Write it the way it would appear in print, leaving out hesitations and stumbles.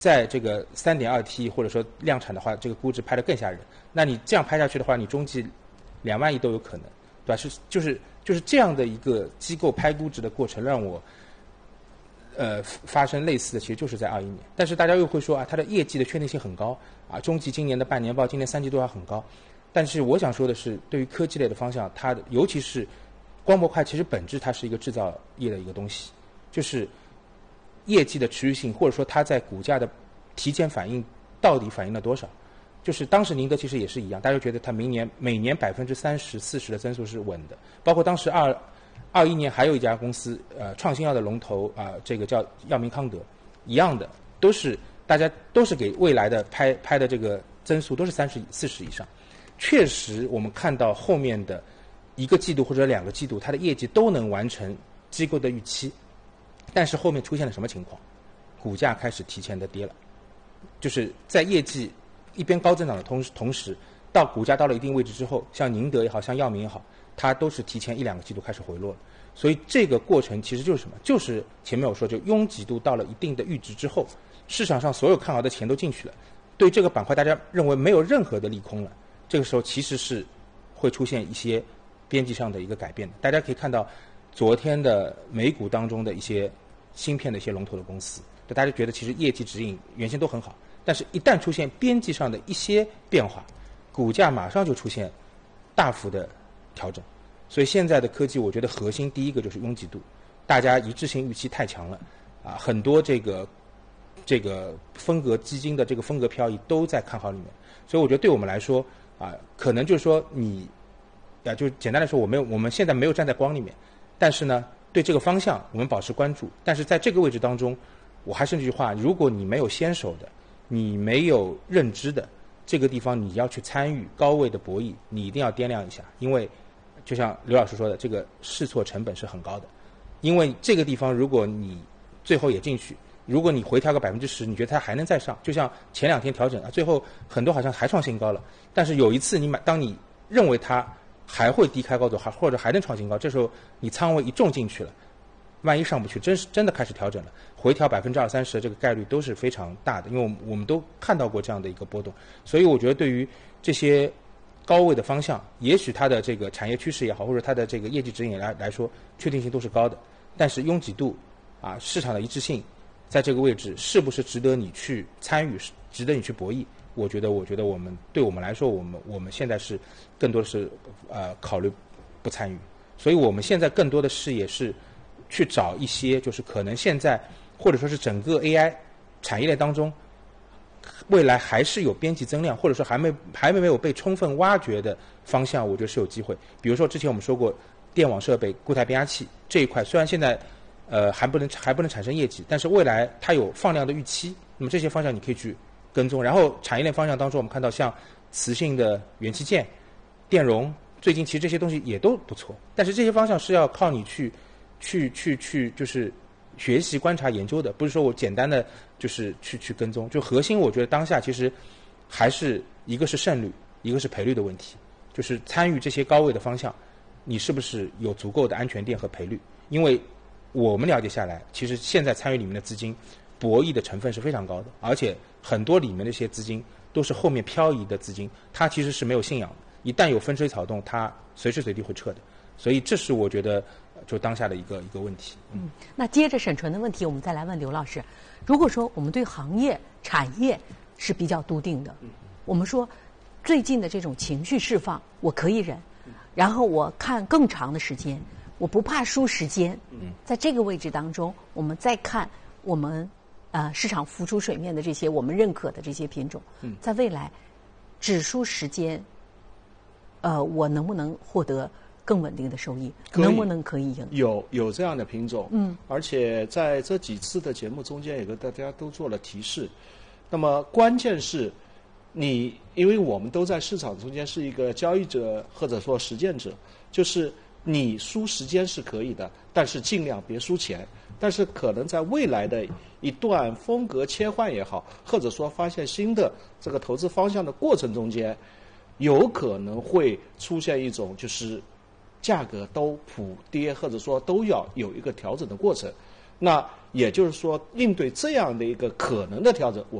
在这个3.2T 或者说量产的话，这个估值拍得更吓人。那你这样拍下去的话，你中期2万亿都有可能，对吧？就是这样的一个机构拍估值的过程，让我发生类似的，其实就是在21年。但是大家又会说啊，它的业绩的确定性很高啊，中期今年的半年报、今年3季度还很高。但是我想说的是，对于科技类的方向，它的尤其是光模块，其实本质它是一个制造业的一个东西，就是业绩的持续性，或者说它在股价的提前反应到底反映了多少？就是当时宁德其实也是一样，大家觉得它每年30%、40%的增速是稳的，包括当时21年还有一家公司，创新药的龙头这个叫药明康德，一样的，大家都是给未来的拍的这个增速都是30、40以上。确实，我们看到后面的1个季度或者2个季度，它的业绩都能完成机构的预期。但是后面出现了什么情况？股价开始提前的跌了，就是在业绩一边高增长的同时，到股价到了一定位置之后，像宁德也好，像药明也好，它都是提前1、2个季度开始回落了。所以这个过程其实就是什么？就是前面我说，就拥挤度到了一定的阈值之后，市场上所有看好的钱都进去了，对这个板块大家认为没有任何的利空了。这个时候其实是会出现一些边际上的一个改变的。大家可以看到昨天的美股当中的一些芯片的一些龙头的公司，大家觉得其实业绩指引原先都很好，但是一旦出现边际上的一些变化，股价马上就出现大幅的调整。所以现在的科技，我觉得核心第一个就是拥挤度，大家一致性预期太强了很多这个风格基金的这个风格漂移都在看好里面。所以我觉得对我们来说可能就是说就简单来说，我们现在没有站在光里面，但是呢，对这个方向我们保持关注。但是在这个位置当中，我还是那句话，如果你没有先手的，你没有认知的，这个地方你要去参与高位的博弈，你一定要掂量一下，因为就像刘老师说的，这个试错成本是很高的。因为这个地方如果你最后也进去，如果你回调个10%，你觉得它还能再上，就像前2天调整最后很多好像还创新高了，但是有一次当你认为它还会低开高走，或者还能创新高，这时候你仓位一重进去了，万一上不去，真的开始调整了，回调20%、30%的这个概率都是非常大的，因为我们都看到过这样的一个波动。所以我觉得对于这些高位的方向，也许它的这个产业趋势也好，或者它的这个业绩指引来说，确定性都是高的，但是拥挤度市场的一致性在这个位置是不是值得你去参与，值得你去博弈？我觉得对我们来说，我们现在是更多的是考虑不参与。所以我们现在更多的视野是去找一些就是可能现在或者说是整个 AI 产业链当中未来还是有边际增量，或者说还没有被充分挖掘的方向，我觉得是有机会。比如说之前我们说过电网设备、固态变压器这一块，虽然现在还不能产生业绩，但是未来它有放量的预期，那么这些方向你可以去跟踪。然后产业链方向当中，我们看到像磁性的元器件、电容，最近其实这些东西也都不错，但是这些方向是要靠你去就是学习、观察、研究的，不是说我简单的就是去跟踪。就核心，我觉得当下其实还是一个是胜率，一个是赔率的问题。就是参与这些高位的方向，你是不是有足够的安全垫和赔率？因为我们了解下来，其实现在参与里面的资金博弈的成分是非常高的，而且很多里面的一些资金都是后面漂移的资金，它其实是没有信仰的，一旦有风吹草动，它随时随地会撤的。所以这是我觉得就当下的一个问题。 那接着沈纯的问题，我们再来问刘老师。如果说我们对行业产业是比较笃定的，我们说最近的这种情绪释放我可以忍，然后我看更长的时间，我不怕输时间。在这个位置当中，我们再看我们市场浮出水面的这些我们认可的这些品种，在未来只输时间，我能不能获得更稳定的收益？能不能可以赢？ 有这样的品种，而且在这几次的节目中间，也跟大家都做了提示。那么关键是因为我们都在市场中间是一个交易者或者说实践者，就是你输时间是可以的，但是尽量别输钱。但是可能在未来的一段风格切换也好，或者说发现新的这个投资方向的过程中间，有可能会出现一种就是价格都普跌，或者说都要有一个调整的过程。 那也就是说，应对这样的一个可能的调整，